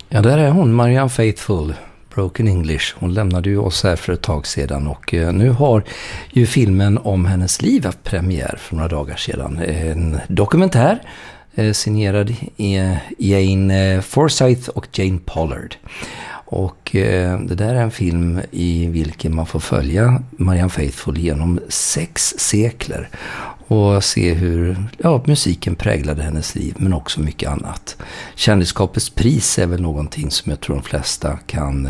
Ja, där är hon, Marianne Faithfull, Broken English. Hon lämnade ju oss här för ett tag sedan och nu har ju filmen om hennes liv haft premiär för några dagar sedan. En dokumentär signerad Jane Forsyth och Jane Pollard. Och det där är en film i vilken man får följa Marianne Faithfull genom 6 sekler och se hur musiken präglade hennes liv, men också mycket annat. Kändisskapets pris är väl någonting som jag tror de flesta kan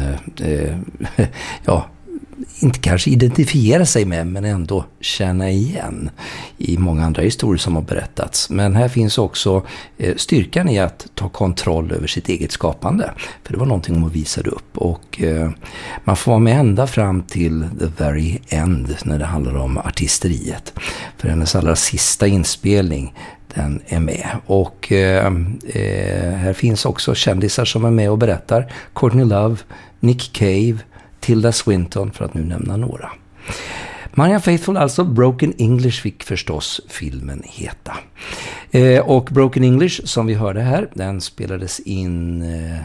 inte kanske identifiera sig med, men ändå känna igen i många andra historier som har berättats. Men här finns också styrkan i att ta kontroll över sitt eget skapande. För det var någonting hon visade upp. Och man får vara med ända fram till the very end när det handlar om artisteriet. För hennes allra sista inspelning, den är med. Och här finns också kändisar som är med och berättar. Courtney Love, Nick Cave, Tilda Swinton, för att nu nämna några. Marianne Faithfull, alltså Broken English, fick förstås filmen heta. Och Broken English, som vi hörde här, den spelades in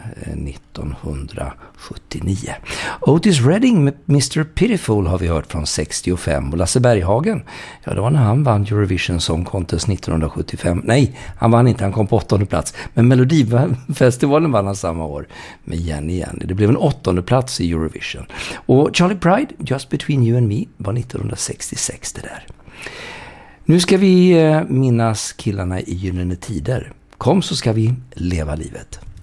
1979. Otis Redding med Mr. Pitiful har vi hört från 65. Och Lasse Berghagen, ja, det var när han vann Eurovision Song Contest 1975. Nej, han vann inte, han kom på 8:e plats. Men Melodifestivalen vann han samma år med Jenny. Det blev en 8:e plats i Eurovision. Och Charlie Pride, Just Between You and Me, var 1966 det där. Nu ska vi minnas killarna i Gyllene Tider. Kom så ska vi leva livet.